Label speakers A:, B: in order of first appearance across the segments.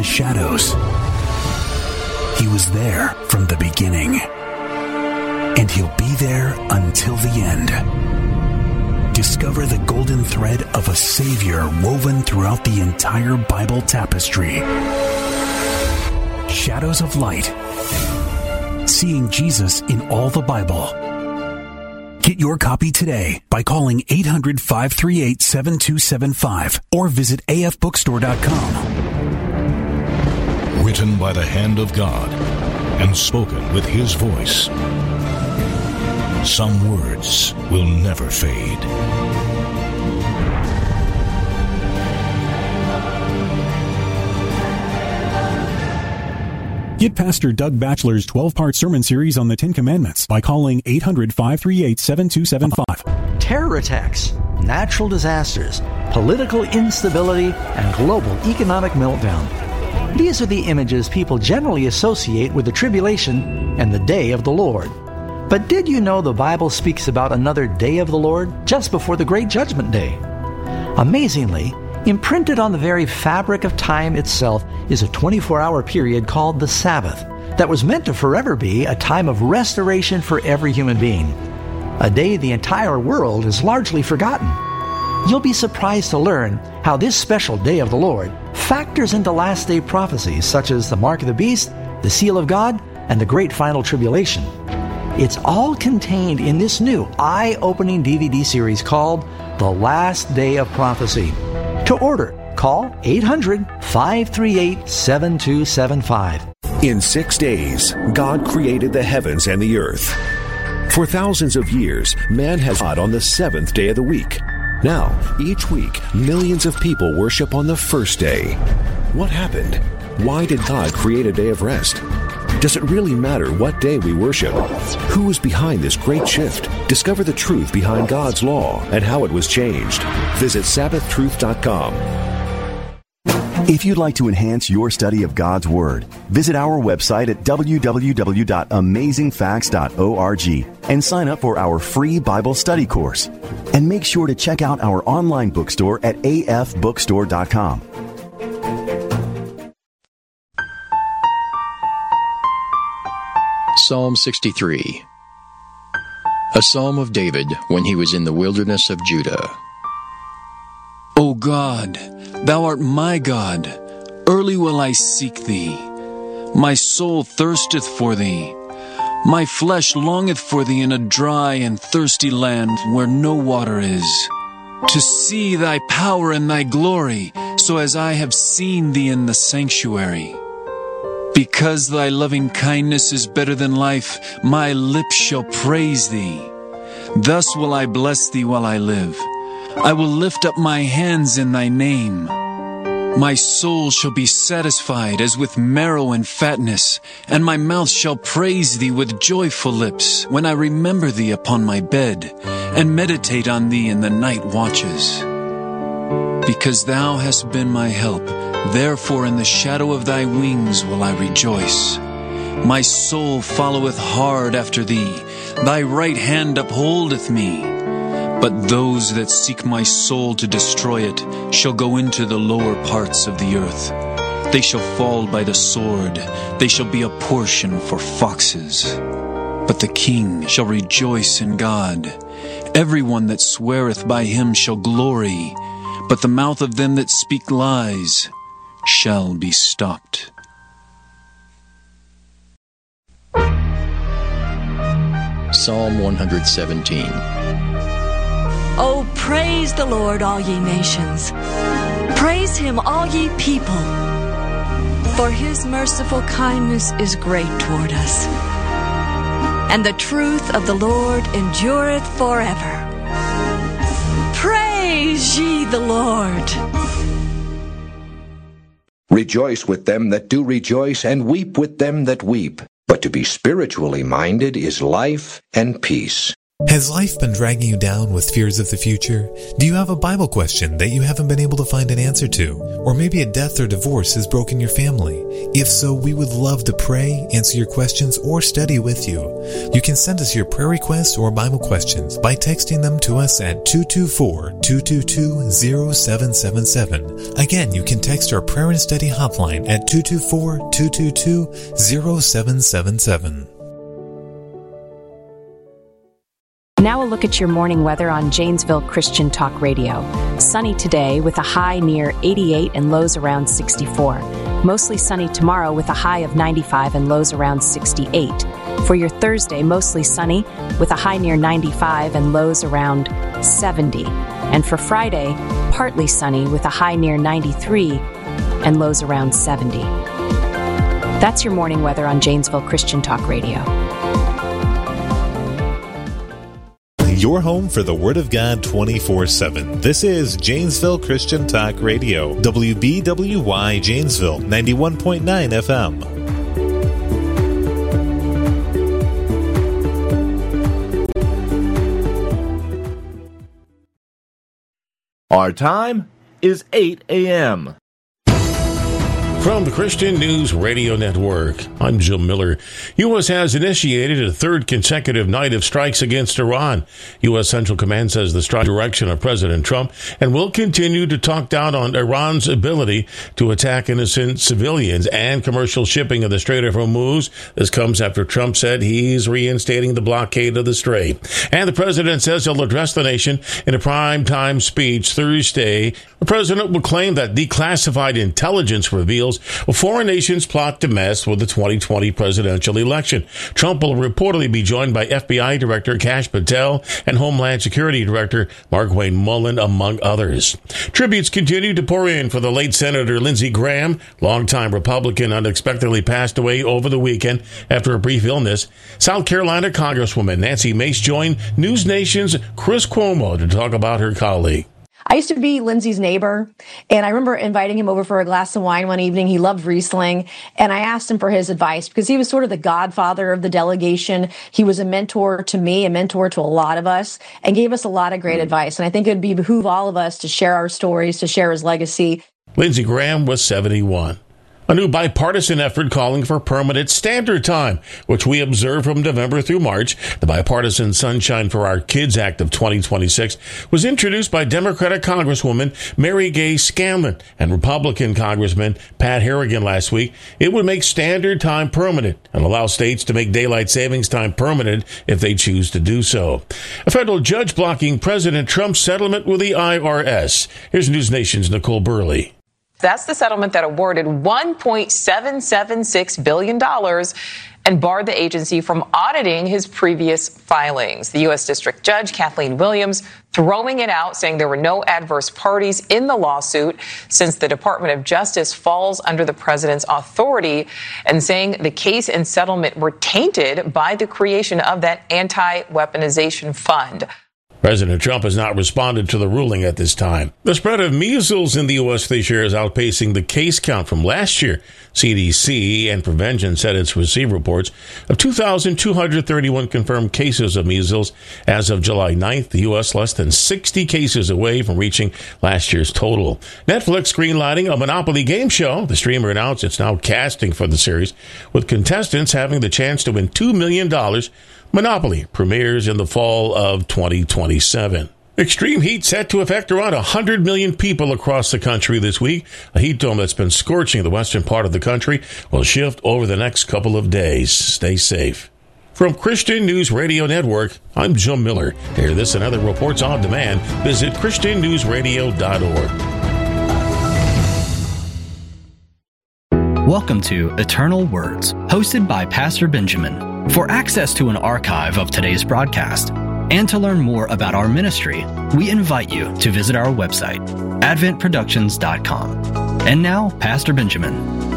A: the shadows. He was there from the beginning, and he'll be there until the end. Discover the golden thread of a Savior woven throughout the entire Bible tapestry. Shadows of Light. Seeing Jesus in all the Bible. Get your copy today by calling 800-538-7275 or visit afbookstore.com.
B: Written by the hand of God and spoken with His voice. Some words will never fade.
C: Get Pastor Doug Batchelor's 12-part sermon series on the Ten Commandments by calling 800-538-7275.
D: Terror attacks, natural disasters, political instability, and global economic meltdown. These are the images people generally associate with the tribulation and the day of the Lord. But did you know the Bible speaks about another day of the Lord just before the Great Judgment Day? Amazingly, imprinted on the very fabric of time itself is a 24-hour period called the Sabbath that was meant to forever be a time of restoration for every human being, a day the entire world has largely forgotten. You'll be surprised to learn how this special day of the Lord factors into last day prophecies such as the mark of the beast, the seal of God, and the great final tribulation. It's all contained in this new eye-opening DVD series called The Last Day of Prophecy. To order, call 800-538-7275.
E: In 6 days, God created the heavens and the earth. For thousands of years, man has God on the seventh day of the week. Now, each week, millions of people worship on the first day. What happened? Why did God create a day of rest? Does it really matter what day we worship? Who is behind this great shift? Discover the truth behind God's law and how it was changed. Visit SabbathTruth.com.
F: If you'd like to enhance your study of God's Word, visit our website at www.amazingfacts.org and sign up for our free Bible study course. And make sure to check out our online bookstore at afbookstore.com.
G: Psalm 63. A psalm of David when he was in the wilderness of Judah.
H: O God, Thou art my God. Early will I seek Thee. My soul thirsteth for Thee. My flesh longeth for Thee in a dry and thirsty land where no water is, to see Thy power and Thy glory, so as I have seen Thee in the sanctuary. Because Thy loving kindness is better than life, my lips shall praise Thee. Thus will I bless Thee while I live. I will lift up my hands in Thy name. My soul shall be satisfied as with marrow and fatness, and my mouth shall praise Thee with joyful lips, when I remember Thee upon my bed, and meditate on Thee in the night watches. Because Thou hast been my help, therefore in the shadow of Thy wings will I rejoice. My soul followeth hard after Thee. Thy right hand upholdeth me. But those that seek my soul to destroy it shall go into the lower parts of the earth. They shall fall by the sword. They shall be a portion for foxes. But the king shall rejoice in God. Everyone that sweareth by Him shall glory. But the mouth of them that speak lies shall be stopped.
G: Psalm 117.
I: Oh, praise the Lord, all ye nations. Praise Him, all ye people. For His merciful kindness is great toward us, and the truth of the Lord endureth forever. Praise ye the Lord.
J: Rejoice with them that do rejoice, and weep with them that weep. But to be spiritually minded is life and peace.
K: Has life been dragging you down with fears of the future? Do you have a Bible question that you haven't been able to find an answer to? Or maybe a death or divorce has broken your family? If so, we would love to pray, answer your questions, or study with you. You can send us your prayer requests or Bible questions by texting them to us at 224-222-0777. Again, you can text our prayer and study hotline at 224-222-0777.
L: Now a look at your morning weather on Janesville Christian Talk Radio. Sunny today with a high near 88 and lows around 64. Mostly sunny tomorrow with a high of 95 and lows around 68. For your Thursday, mostly sunny with a high near 95 and lows around 70. And for Friday, partly sunny with a high near 93 and lows around 70. That's your morning weather on Janesville Christian Talk Radio.
K: Your home for the Word of God 24/7. This is Janesville Christian Talk Radio, WBWY Janesville, 91.9 FM.
M: Our time is 8 a.m.
B: From the Christian News Radio Network, I'm Jim Miller. U.S. has initiated a third consecutive night of strikes against Iran. U.S. Central Command says the strike direction of President Trump and will continue to talk down on Iran's ability to attack innocent civilians and commercial shipping of the Strait of Hormuz. This comes after Trump said he's reinstating the blockade of the Strait. And the president says he'll address the nation in a primetime speech Thursday. The president will claim that declassified intelligence reveals foreign nations plot to mess with the 2020 presidential election. Trump will reportedly be joined by FBI Director Kash Patel and Homeland Security Director Markwayne Mullin, among others. Tributes continue to pour in for the late Senator Lindsey Graham. Longtime Republican unexpectedly passed away over the weekend after a brief illness. South Carolina Congresswoman Nancy Mace joined News Nation's Chris Cuomo to talk about her colleague.
N: I used to be Lindsey's neighbor, and I remember inviting him over for a glass of wine one evening. He loved Riesling, and I asked him for his advice because he was sort of the godfather of the delegation. He was a mentor to me, a mentor to a lot of us, and gave us a lot of great advice. And I think it would behoove all of us to share our stories, to share his legacy.
B: Lindsey Graham was 71. A new bipartisan effort calling for permanent standard time, which we observe from November through March. The Bipartisan Sunshine for Our Kids Act of 2026 was introduced by Democratic Congresswoman Mary Gay Scanlon and Republican Congressman Pat Harrigan last week. It would make standard time permanent and allow states to make daylight savings time permanent if they choose to do so. A federal judge blocking President Trump's settlement with the IRS. Here's News Nation's Nicole Burley.
O: That's the settlement that awarded $1.776 billion and barred the agency from auditing his previous filings. The U.S. District Judge Kathleen Williams throwing it out, saying there were no adverse parties in the lawsuit since the Department of Justice falls under the president's authority, and saying the case and settlement were tainted by the creation of that anti-weaponization fund.
B: President Trump has not responded to the ruling at this time. The spread of measles in the U.S. this year is outpacing the case count from last year. CDC and Prevention said it's received reports of 2,231 confirmed cases of measles. As of July 9th, the U.S. less than 60 cases away from reaching last year's total. Netflix greenlighting a Monopoly game show. The streamer announced it's now casting for the series, with contestants having the chance to win $2 million. Monopoly premieres in the fall of 2027. Extreme heat set to affect around 100 million people across the country this week. A heat dome that's been scorching the western part of the country will shift over the next couple of days. Stay safe. From Christian News Radio Network, I'm Jim Miller. To hear this and other reports on demand, visit ChristianNewsRadio.org.
P: Welcome to Eternal Words, hosted by Pastor Benjamin. For access to an archive of today's broadcast and to learn more about our ministry, we invite you to visit our website, adventproductions.com. And now, Pastor Benjamin.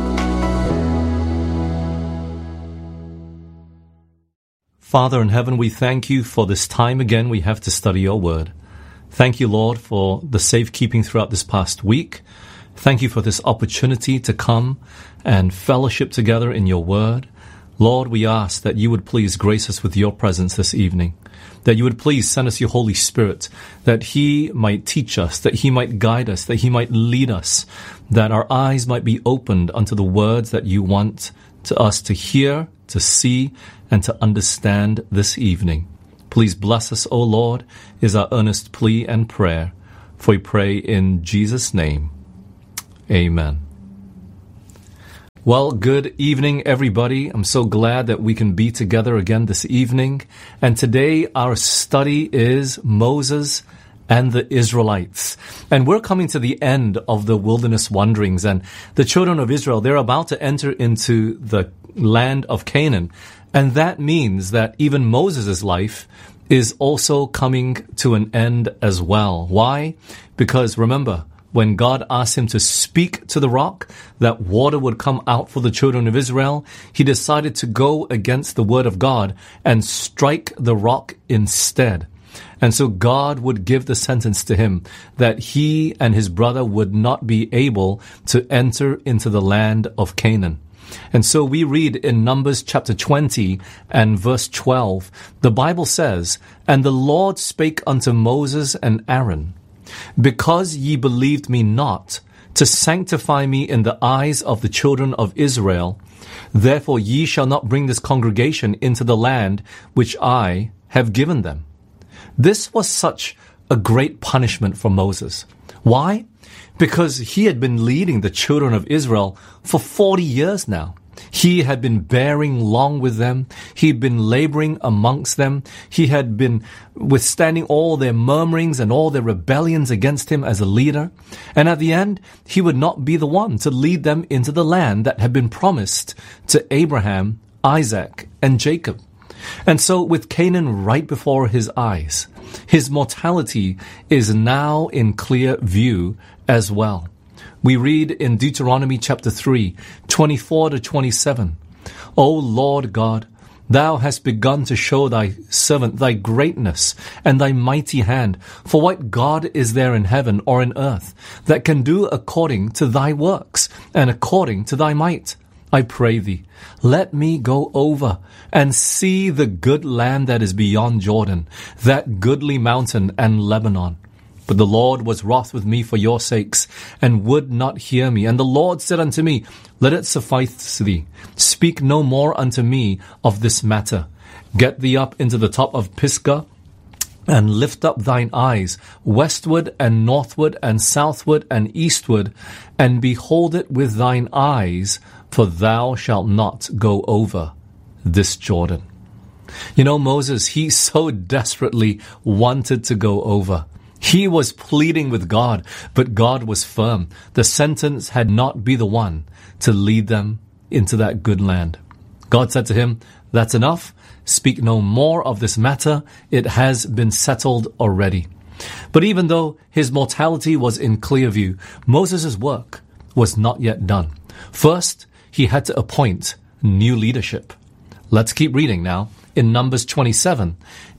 Q: Father in heaven, we thank you for this time again we have to study your word. Thank you, Lord, for the safekeeping throughout this past week. Thank you for this opportunity to come and fellowship together in your word. Lord, we ask that you would please grace us with your presence this evening. that you would please send us your Holy Spirit, that He might teach us, that He might guide us, that He might lead us, that our eyes might be opened unto the words that you want to us to hear, to see, and to understand this evening. Please bless us, O Lord, is our earnest plea and prayer. For we pray in Jesus' name. Amen. Well, good evening, everybody. I'm so glad that we can be together again this evening. And today our study is Moses and the Israelites. And we're coming to the end of the wilderness wanderings. And the children of Israel, they're about to enter into the land of Canaan. And that means that even Moses' life is also coming to an end as well. Why? Because remember, when God asked him to speak to the rock, that water would come out for the children of Israel, he decided to go against the word of God and strike the rock instead. And so God would give the sentence to him that he and his brother would not be able to enter into the land of Canaan. And so we read in Numbers chapter 20 and verse 12, the Bible says, "And the Lord spake unto Moses and Aaron, because ye believed me not, to sanctify me in the eyes of the children of Israel, therefore ye shall not bring this congregation into the land which I have given them." This was such a great punishment for Moses. Why? Because he had been leading the children of Israel for 40 years now. He had been bearing long with them. He'd been laboring amongst them. He had been withstanding all their murmurings and all their rebellions against him as a leader. And at the end, he would not be the one to lead them into the land that had been promised to Abraham, Isaac, and Jacob. And so with Canaan right before his eyes, his mortality is now in clear view as well. We read in Deuteronomy chapter 3, 24 to 27, "O Lord God, thou hast begun to show thy servant thy greatness and thy mighty hand. For what God is there in heaven or in earth that can do according to thy works and according to thy might? I pray thee, let me go over and see the good land that is beyond Jordan, that goodly mountain and Lebanon. But the Lord was wroth with me for your sakes, and would not hear me. And the Lord said unto me, Let it suffice thee. Speak no more unto me of this matter. Get thee up into the top of Pisgah, and lift up thine eyes westward and northward and southward and eastward, and behold it with thine eyes, for thou shalt not go over this Jordan." You know, Moses, he so desperately wanted to go over. He was pleading with God, but God was firm. The sentence had not been the one to lead them into that good land. God said to him, "That's enough. Speak no more of this matter. It has been settled already." But even though his mortality was in clear view, Moses' work was not yet done. First, he had to appoint new leadership. Let's keep reading now in Numbers 27,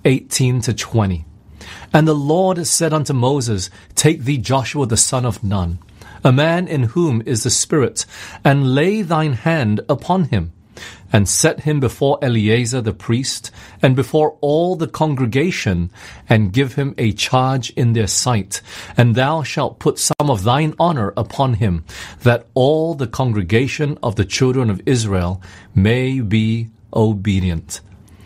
Q: 18 to 20. "And the Lord said unto Moses, Take thee Joshua the son of Nun, a man in whom is the Spirit, and lay thine hand upon him, and set him before Eleazar the priest, and before all the congregation, and give him a charge in their sight. And thou shalt put some of thine honor upon him, that all the congregation of the children of Israel may be obedient."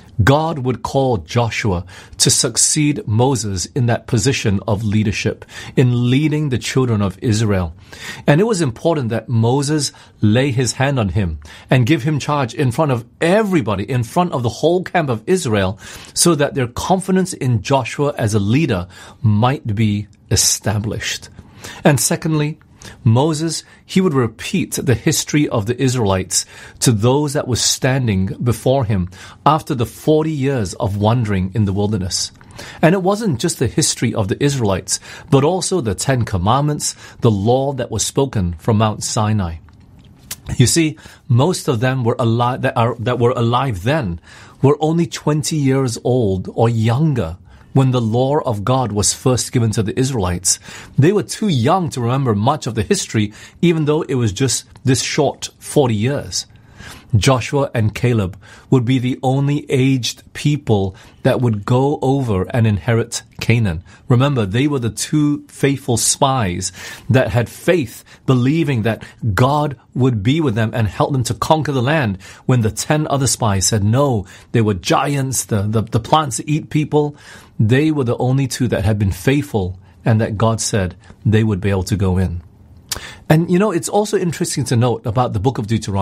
Q: God would call Joshua to succeed Moses in that position of leadership, in leading the children of Israel. And it was important that Moses lay his hand on him and give him charge in front of everybody, in front of the whole camp of Israel, so that their confidence in Joshua as a leader might be established. And secondly, Moses, he would repeat the history of the Israelites to those that were standing before him after the 40 years of wandering in the wilderness. And it wasn't just the history of the Israelites, but also the 10 Commandments, the law that was spoken from Mount Sinai. You see, most of them were alive, that were alive then were only 20 years old or younger when the law of God was first given to the Israelites. They were too young to remember much of the history, even though it was just this short 40 years. Joshua and Caleb would be the only aged people that would go over and inherit Canaan. Remember, they were the two faithful spies that had faith, believing that God would be with them and help them to conquer the land when the 10 other spies said no. They were giants, the plants that eat people. They were the only two that had been faithful and that God said they would be able to go in. And, it's also interesting to note about the book of Deuteronomy.